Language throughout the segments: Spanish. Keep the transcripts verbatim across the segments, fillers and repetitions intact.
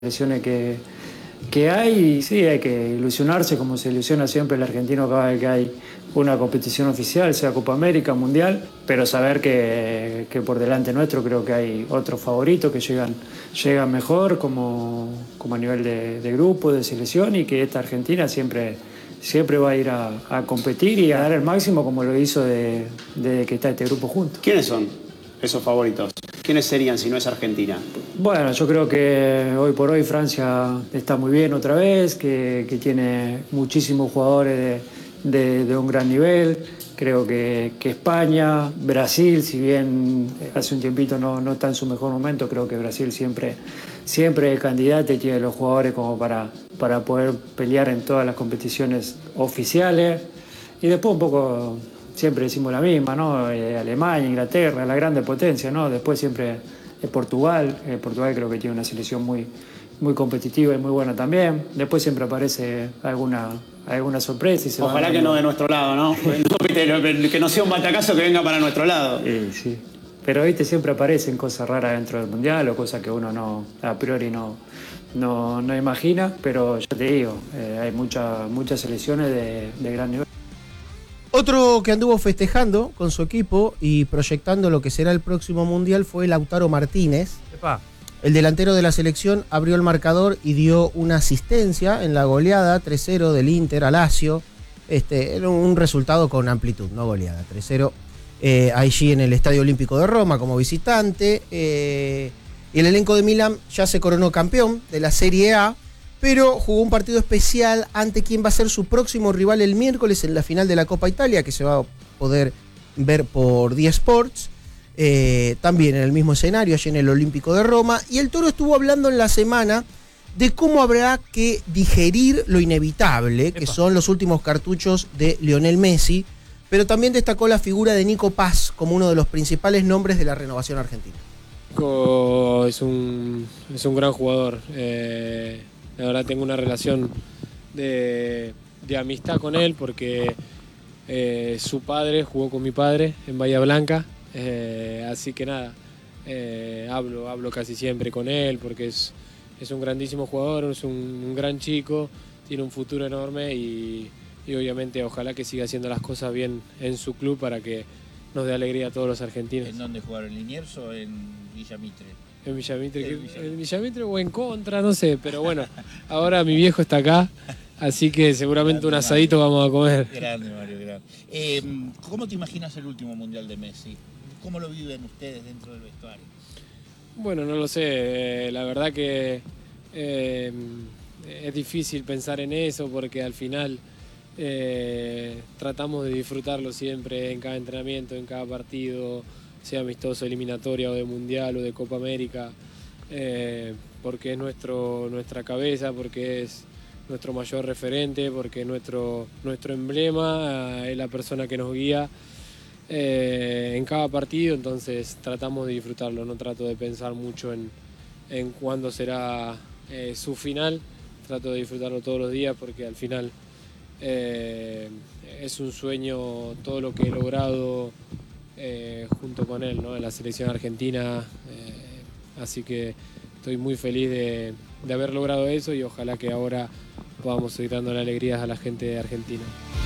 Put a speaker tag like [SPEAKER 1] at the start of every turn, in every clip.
[SPEAKER 1] Lesiones que, que hay, y sí, hay que ilusionarse como se ilusiona siempre el argentino cada vez que hay una competición oficial, sea Copa América, Mundial, pero saber que, que por delante nuestro creo que hay otros favoritos que llegan, llegan mejor como, como a nivel de, de grupo, de selección, y que esta Argentina siempre, siempre va a ir a, a competir y a dar el máximo como lo hizo desde de que está este grupo junto.
[SPEAKER 2] ¿Quiénes son esos favoritos? ¿Quiénes serían si no es Argentina?
[SPEAKER 1] Bueno, yo creo que hoy por hoy Francia está muy bien otra vez, que, que tiene muchísimos jugadores de, de, de un gran nivel. Creo que, que España, Brasil, si bien hace un tiempito no, no está en su mejor momento, creo que Brasil siempre, siempre es candidato y tiene los jugadores como para, para poder pelear en todas las competiciones oficiales. Y después un poco, siempre decimos la misma, ¿no? Eh, Alemania, Inglaterra, la grande potencia, ¿no? Después siempre es Portugal. Eh, Portugal creo que tiene una selección muy, muy competitiva y muy buena también. Después siempre aparece alguna, alguna sorpresa. Y se
[SPEAKER 2] Ojalá que no de nuestro lado, ¿no? Que no sea un batacazo que venga para nuestro lado.
[SPEAKER 1] Sí, sí. Pero viste, siempre aparecen cosas raras dentro del Mundial o cosas que uno no, a priori no, no, no imagina. Pero ya te digo, eh, hay mucha, muchas selecciones de, de gran nivel.
[SPEAKER 3] Otro que anduvo festejando con su equipo y proyectando lo que será el próximo Mundial fue Lautaro Martínez.
[SPEAKER 4] Epa.
[SPEAKER 3] El delantero de la selección abrió el marcador y dio una asistencia en la goleada tres cero del Inter a Lazio. Este, era un resultado con amplitud, no goleada, tres cero. Eh, allí en el Estadio Olímpico de Roma como visitante. Eh, y el elenco de Milán ya se coronó campeón de la Serie A, pero jugó un partido especial ante quien va a ser su próximo rival el miércoles en la final de la Copa Italia, que se va a poder ver por D Sports, eh, también en el mismo escenario, allí en el Olímpico de Roma. Y el Toro estuvo hablando en la semana de cómo habrá que digerir lo inevitable, Epa. que son los últimos cartuchos de Lionel Messi, pero también destacó la figura de Nico Paz como uno de los principales nombres de la renovación argentina.
[SPEAKER 5] Nico es un, es un gran jugador. Eh... La verdad tengo una relación de, de amistad con él porque eh, su padre jugó con mi padre en Bahía Blanca, eh, así que nada, eh, hablo, hablo casi siempre con él porque es, es un grandísimo jugador, es un, un gran chico, tiene un futuro enorme y, y obviamente ojalá que siga haciendo las cosas bien en su club para que nos dé alegría a todos los argentinos.
[SPEAKER 4] ¿En dónde jugaron? ¿En Liniers o en Villa Mitre?
[SPEAKER 5] En Villamitre, que, en Villamitre o en contra, no sé, pero bueno, ahora mi viejo está acá, así que seguramente grande, un asadito Mario. Vamos a comer.
[SPEAKER 4] Grande, Mario, grande. Eh, ¿Cómo te imaginas el último Mundial de Messi? ¿Cómo lo viven ustedes dentro del vestuario?
[SPEAKER 5] Bueno, no lo sé, eh, la verdad que eh, es difícil pensar en eso porque al final eh, tratamos de disfrutarlo siempre en cada entrenamiento, en cada partido, sea amistoso, eliminatoria o de Mundial o de Copa América, eh, porque es nuestro, nuestra cabeza, porque es nuestro mayor referente, porque es nuestro, nuestro emblema, eh, es la persona que nos guía eh, en cada partido, entonces tratamos de disfrutarlo, no trato de pensar mucho en, en cuándo será eh, su final, trato de disfrutarlo todos los días porque al final eh, es un sueño todo lo que he logrado Eh, junto con él, ¿no? En la selección argentina, eh, así que estoy muy feliz de, de haber logrado eso y ojalá que ahora podamos seguir dando alegrías a la gente de Argentina.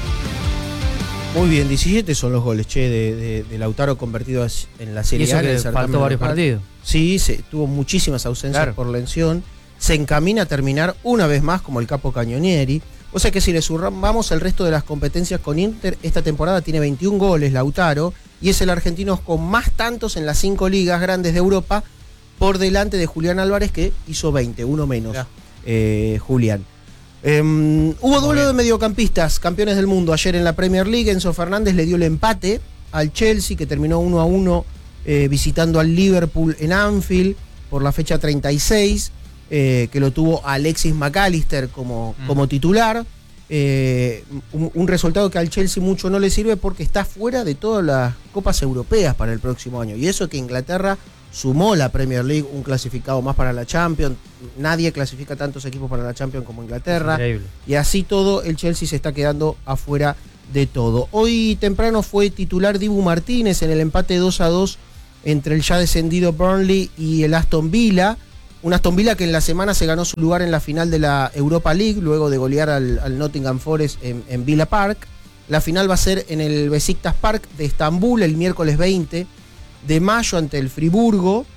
[SPEAKER 3] Muy bien, diecisiete son los goles, che, de, de, de Lautaro convertido en la Serie A.
[SPEAKER 4] Y eso que faltó varios partidos.
[SPEAKER 3] Sí, se, tuvo muchísimas ausencias claro. por lesión. Se encamina a terminar una vez más como el capo Cañonieri. O sea que si le sumamos el resto de las competencias con Inter, esta temporada tiene veintiún goles Lautaro y es el argentino con más tantos en las cinco ligas grandes de Europa, por delante de Julián Álvarez, que hizo veinte, uno menos, eh, Julián. Eh, hubo duelo de mediocampistas, campeones del mundo. Ayer en la Premier League, Enzo Fernández le dio el empate al Chelsea, que terminó uno a uno eh, visitando al Liverpool en Anfield por la fecha treinta y seis. Eh, que lo tuvo Alexis McAllister como, mm. como titular. Eh, un, un resultado que al Chelsea mucho no le sirve porque está fuera de todas las copas europeas para el próximo año. Y eso que Inglaterra sumó la Premier League, un clasificado más para la Champions. Nadie clasifica tantos equipos para la Champions como Inglaterra. Increíble. Y así todo, el Chelsea se está quedando afuera de todo. Hoy temprano fue titular Dibu Martínez en el empate dos a dos entre el ya descendido Burnley y el Aston Villa. Un Aston Villa que en la semana se ganó su lugar en la final de la Europa League, luego de golear al, al Nottingham Forest en, en Villa Park. La final va a ser en el Besiktas Park de Estambul el miércoles veinte de mayo ante el Friburgo.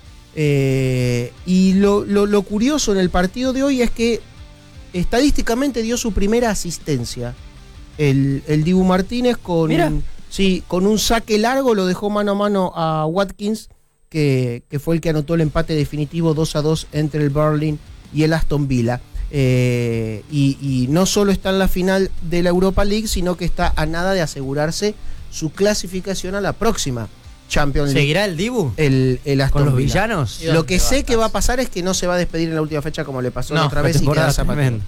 [SPEAKER 3] Eh, y lo, lo, lo curioso en el partido de hoy es que estadísticamente dio su primera asistencia. El, el Dibu Martínez con, sí, con un saque largo lo dejó mano a mano a Watkins, que, que fue el que anotó el empate definitivo dos a dos entre el Burnley y el Aston Villa. Eh, y, y no solo está en la final de la Europa League, sino que está a nada de asegurarse su clasificación a la próxima Champions League.
[SPEAKER 6] ¿Seguirá el Dibu?
[SPEAKER 3] El, el Aston
[SPEAKER 6] ¿Con los
[SPEAKER 3] Villa.
[SPEAKER 6] villanos?
[SPEAKER 3] Lo que sé que va a pasar es que no se va a despedir en la última fecha como le pasó
[SPEAKER 6] no,
[SPEAKER 3] la otra vez y queda zapatero.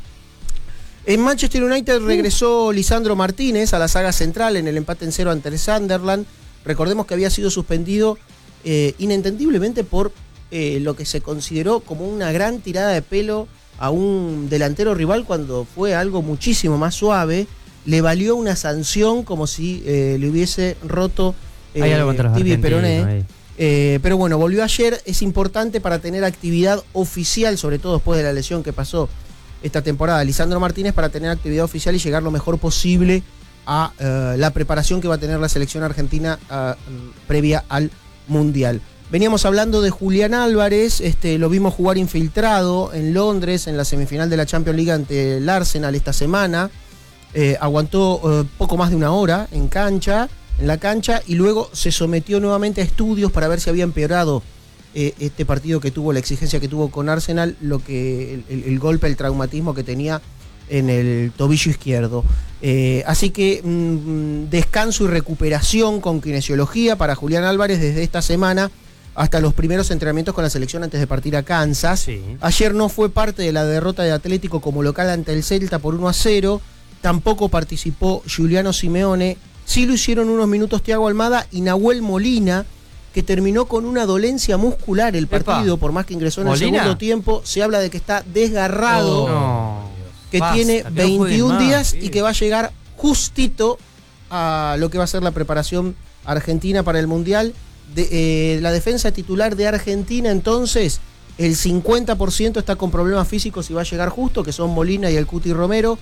[SPEAKER 3] En Manchester United regresó uh. Lisandro Martínez a la saga central en el empate en cero ante el Sunderland. Recordemos que había sido suspendido eh, inentendiblemente por eh, lo que se consideró como una gran tirada de pelo a un delantero rival cuando fue algo muchísimo más suave. Le valió una sanción como si eh, le hubiese roto eh,
[SPEAKER 6] Hay algo contra los
[SPEAKER 3] tibia y peroné.
[SPEAKER 6] ahí.
[SPEAKER 3] Eh, pero bueno, volvió ayer. Es importante para tener actividad oficial, sobre todo después de la lesión que pasó esta temporada Lisandro Martínez, para tener actividad oficial y llegar lo mejor posible a uh, la preparación que va a tener la selección argentina uh, previa al Mundial. Veníamos hablando de Julián Álvarez, este, lo vimos jugar infiltrado en Londres en la semifinal de la Champions League ante el Arsenal esta semana. Eh, aguantó uh, poco más de una hora en cancha, en la cancha, y luego se sometió nuevamente a estudios para ver si había empeorado eh, este partido que tuvo, la exigencia que tuvo con Arsenal, lo que el, el, el golpe, el traumatismo que tenía en el tobillo izquierdo. Eh, así que mmm, descanso y recuperación con kinesiología para Julián Álvarez desde esta semana hasta los primeros entrenamientos con la selección antes de partir a Kansas. Sí. Ayer no fue parte de la derrota de Atlético como local ante el Celta por uno a cero. Tampoco participó Giuliano Simeone. Sí lo hicieron unos minutos Thiago Almada y Nahuel Molina, que terminó con una dolencia muscular el partido. Epa. Por más que ingresó en ¿Molina? El segundo tiempo. Se habla de que está desgarrado, oh, no. que Basta, tiene veintiún días sí. y que va a llegar justito a lo que va a ser la preparación argentina para el Mundial. De, eh, la defensa titular de Argentina, entonces, el cincuenta por ciento está con problemas físicos y va a llegar justo, que son Molina y el Cuti Romero.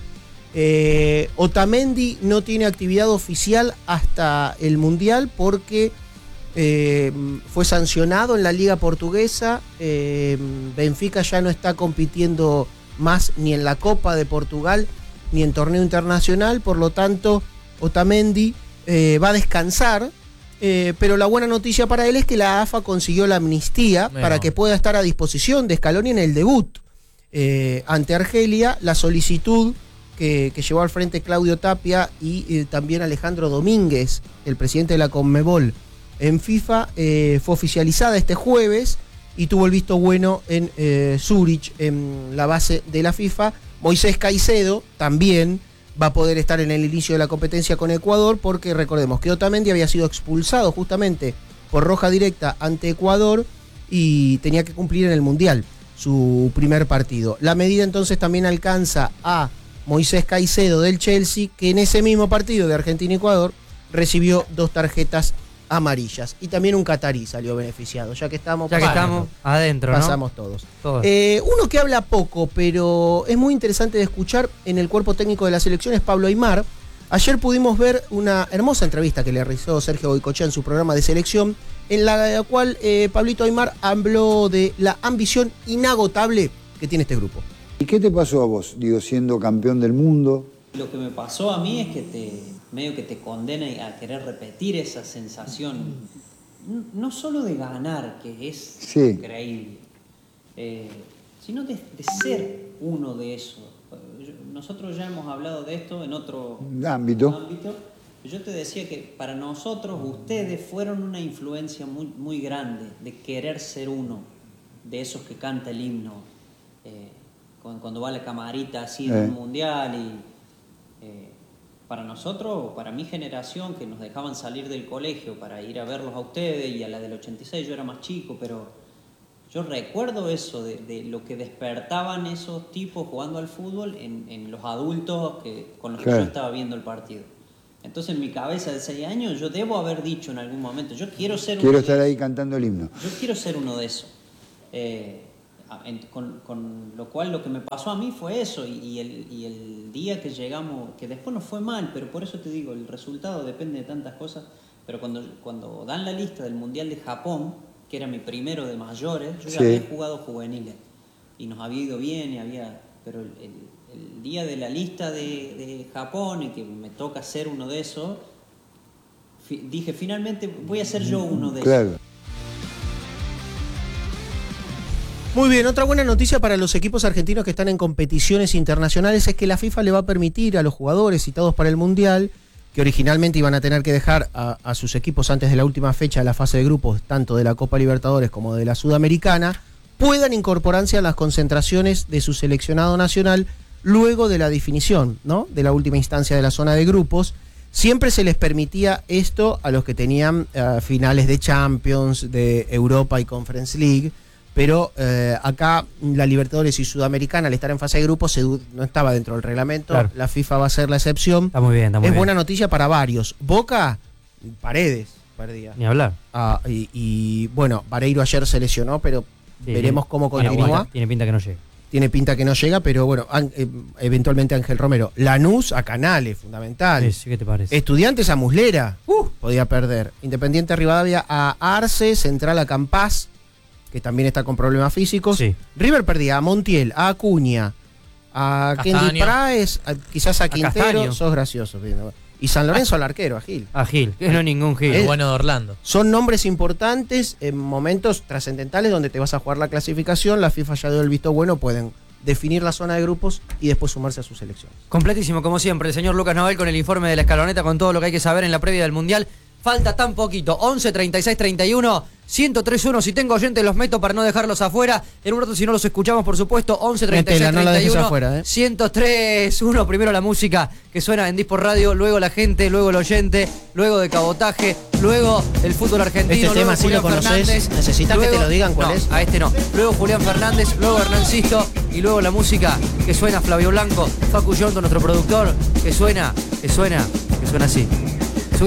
[SPEAKER 3] Eh, Otamendi no tiene actividad oficial hasta el Mundial porque eh, fue sancionado en la Liga Portuguesa. Eh, Benfica ya no está compitiendo más ni en la Copa de Portugal ni en torneo internacional, por lo tanto Otamendi eh, va a descansar. Eh, pero la buena noticia para él es que la A F A consiguió la amnistía Meo. para que pueda estar a disposición de Scaloni en el debut eh, ante Argelia. La solicitud que, que llevó al frente Claudio Tapia y eh, también Alejandro Domínguez, el presidente de la Conmebol en FIFA, eh, fue oficializada este jueves y tuvo el visto bueno en eh, Zúrich, en la base de la FIFA. Moisés Caicedo también va a poder estar en el inicio de la competencia con Ecuador, porque recordemos que Otamendi había sido expulsado justamente por roja directa ante Ecuador y tenía que cumplir en el Mundial su primer partido. La medida entonces también alcanza a Moisés Caicedo del Chelsea, que en ese mismo partido de Argentina y Ecuador recibió dos tarjetas amarillas. Y también un catarí salió beneficiado, ya que estamos,
[SPEAKER 6] ya que estamos adentro, ¿no?
[SPEAKER 3] Pasamos todos. todos. Eh, uno que habla poco, pero es muy interesante de escuchar en el cuerpo técnico de la selección es Pablo Aimar. Ayer pudimos ver una hermosa entrevista que le realizó Sergio Goycochea en su programa de selección, en la cual eh, Pablito Aimar habló de la ambición inagotable que tiene este grupo.
[SPEAKER 7] ¿Y qué te pasó a vos, digo, siendo campeón del mundo?
[SPEAKER 8] Lo que me pasó a mí es que te, medio que te condena a querer repetir esa sensación, no solo de ganar, que es sí. increíble, eh, sino de, de ser uno de esos. Nosotros ya hemos hablado de esto en otro ámbito. ámbito. Yo te decía que para nosotros ustedes fueron una influencia muy, muy grande de querer ser uno de esos que canta el himno eh, cuando va la camarita así eh. de un mundial y Eh, para nosotros, para mi generación, que nos dejaban salir del colegio para ir a verlos a ustedes, y a la del ochenta y seis yo era más chico, pero yo recuerdo eso, de, de lo que despertaban esos tipos jugando al fútbol en, en los adultos que, con los claro. que yo estaba viendo el partido. Entonces en mi cabeza de seis años yo debo haber dicho en algún momento, yo quiero ser
[SPEAKER 7] quiero
[SPEAKER 8] uno
[SPEAKER 7] estar
[SPEAKER 8] de
[SPEAKER 7] ahí cantando el himno.
[SPEAKER 8] Yo quiero ser uno de esos. Eh, con, con lo cual lo que me pasó a mí fue eso, y, y, el, y el día que llegamos, que después no fue mal, pero por eso te digo, el resultado depende de tantas cosas, pero cuando, cuando dan la lista del Mundial de Japón, que era mi primero de mayores, yo ya sí. había jugado juveniles, y nos había ido bien, y había, pero el, el, el día de la lista de, de Japón, y que me toca ser uno de esos, fi, dije, finalmente voy a ser yo uno de claro. esos.
[SPEAKER 3] Muy bien, otra buena noticia para los equipos argentinos que están en competiciones internacionales es que la FIFA le va a permitir a los jugadores citados para el Mundial, que originalmente iban a tener que dejar a, a sus equipos antes de la última fecha de la fase de grupos, tanto de la Copa Libertadores como de la Sudamericana, puedan incorporarse a las concentraciones de su seleccionado nacional luego de la definición, ¿no?, de la última instancia de la zona de grupos. Siempre se les permitía esto a los que tenían uh, finales de Champions, de Europa y Conference League, pero eh, acá la Libertadores y Sudamericana, al estar en fase de grupos, se, no estaba dentro del reglamento. Claro. La FIFA va a ser la excepción.
[SPEAKER 6] Está muy bien, está muy
[SPEAKER 3] es
[SPEAKER 6] bien.
[SPEAKER 3] buena noticia para varios. Boca, Paredes perdía.
[SPEAKER 6] Ni hablar.
[SPEAKER 3] Ah, y, y bueno, Vareiro ayer se lesionó, pero sí, veremos tiene, cómo continúa.
[SPEAKER 6] Tiene pinta, tiene pinta que no llega.
[SPEAKER 3] Tiene pinta que no llega, pero bueno, an, eh, eventualmente Ángel Romero. Lanús a Canales, fundamental.
[SPEAKER 6] Sí, sí, ¿qué te parece?
[SPEAKER 3] Estudiantes a Muslera, uh, podía perder. Independiente Rivadavia a Arce, Central a Campás, que también está con problemas físicos. Sí. River perdía a Montiel, a Acuña, a Castaño. Kendy Praes, a, quizás a, a Quintero. Castaño. Sos gracioso. Y San Lorenzo al arquero, a Gil.
[SPEAKER 6] A Gil, que no es ningún Gil.
[SPEAKER 3] Es
[SPEAKER 6] bueno de Orlando.
[SPEAKER 3] Son nombres importantes en momentos trascendentales donde te vas a jugar la clasificación. La FIFA ya dio el visto bueno, pueden definir la zona de grupos y después sumarse a sus selecciones.
[SPEAKER 6] Completísimo, como siempre, el señor Lucas Naval con el informe de la escaloneta, con todo lo que hay que saber en la previa del Mundial. Falta tan poquito, once, treinta y seis, treinta y uno, ciento tres uno, si tengo oyentes los meto para no dejarlos afuera. En un rato si no los escuchamos, por supuesto, once, treinta y seis, treinta y uno, afuera, ¿eh? ciento tres uno, primero la música que suena en Dispor Radio, luego la gente, luego el oyente, luego de cabotaje, luego el fútbol argentino.
[SPEAKER 3] Este tema sí lo conoces, necesitas luego, que te lo digan cuál
[SPEAKER 6] no,
[SPEAKER 3] es.
[SPEAKER 6] A este no, luego Julián Fernández, luego Hernán Sisto y luego la música que suena Flavio Blanco, Facu Yonto, nuestro productor, que suena, que suena, que suena así.